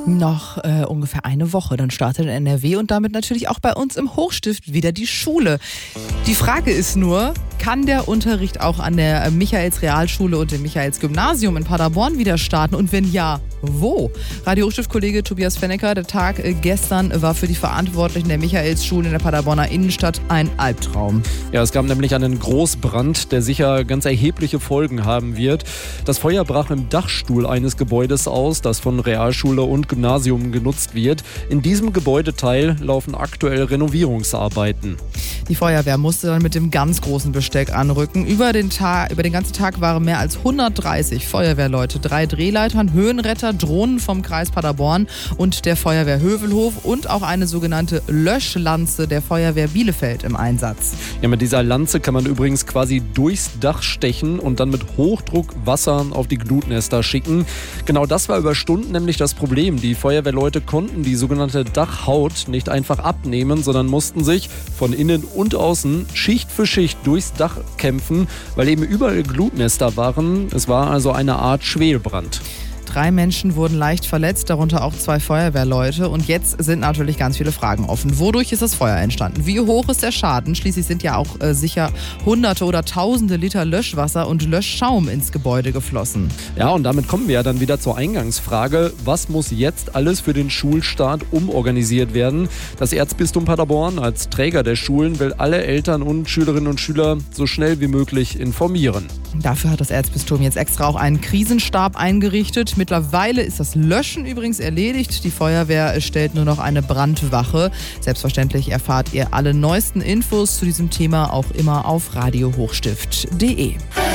Noch ungefähr eine Woche, dann startet in NRW und damit natürlich auch bei uns im Hochstift wieder die Schule. Die Frage ist nur, kann der Unterricht auch an der Michaels-Realschule und dem Michaels-Gymnasium in Paderborn wieder starten? Und wenn ja, wo? Radio Hochstift-Kollege Tobias Fennecker, der Tag gestern war für die Verantwortlichen der Michaels-Schule in der Paderborner Innenstadt ein Albtraum. Ja, es gab nämlich einen Großbrand, der sicher ganz erhebliche Folgen haben wird. Das Feuer brach im Dachstuhl eines Gebäudes aus, das von Realschule und Gymnasium genutzt wird. In diesem Gebäudeteil laufen aktuell Renovierungsarbeiten. Die Feuerwehr musste dann mit dem ganz großen Besteck anrücken. Über den ganzen Tag waren mehr als 130 Feuerwehrleute, 3 Drehleitern, Höhenretter, Drohnen vom Kreis Paderborn und der Feuerwehr Hövelhof und auch eine sogenannte Löschlanze der Feuerwehr Bielefeld im Einsatz. Ja, mit dieser Lanze kann man übrigens quasi durchs Dach stechen und dann mit Hochdruck Wasser auf die Glutnester schicken. Genau das war über Stunden nämlich das Problem. Die Feuerwehrleute konnten die sogenannte Dachhaut nicht einfach abnehmen, sondern mussten sich von innen und außen Schicht für Schicht durchs Dach kämpfen, weil eben überall Glutnester waren. Es war also eine Art Schwelbrand. 3 Menschen wurden leicht verletzt, darunter auch 2 Feuerwehrleute. Und jetzt sind natürlich ganz viele Fragen offen. Wodurch ist das Feuer entstanden? Wie hoch ist der Schaden? Schließlich sind ja auch sicher Hunderte oder Tausende Liter Löschwasser und Löschschaum ins Gebäude geflossen. Ja, und damit kommen wir ja dann wieder zur Eingangsfrage. Was muss jetzt alles für den Schulstart umorganisiert werden? Das Erzbistum Paderborn als Träger der Schulen will alle Eltern und Schülerinnen und Schüler so schnell wie möglich informieren. Dafür hat das Erzbistum jetzt extra auch einen Krisenstab eingerichtet. Mittlerweile ist das Löschen übrigens erledigt. Die Feuerwehr stellt nur noch eine Brandwache. Selbstverständlich erfahrt ihr alle neuesten Infos zu diesem Thema auch immer auf radiohochstift.de.